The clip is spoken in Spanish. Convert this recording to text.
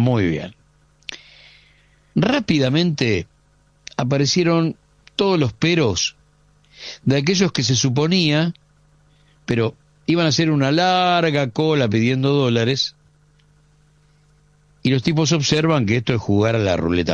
Muy bien. Rápidamente aparecieron todos los peros de aquellos que se suponía, pero iban a hacer una larga cola pidiendo dólares, y los tipos observan que esto es jugar a la ruleta